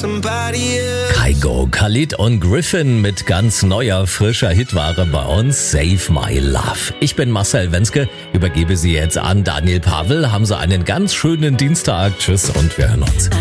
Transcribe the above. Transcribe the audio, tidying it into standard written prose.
somebody else. Kygo, Khalid und Griffin mit ganz neuer, frischer Hitware bei uns. Save My Love. Ich bin Marcel Wenske, übergebe Sie jetzt an Daniel Pavel. Haben Sie einen ganz schönen Dienstag. Tschüss und wir hören uns.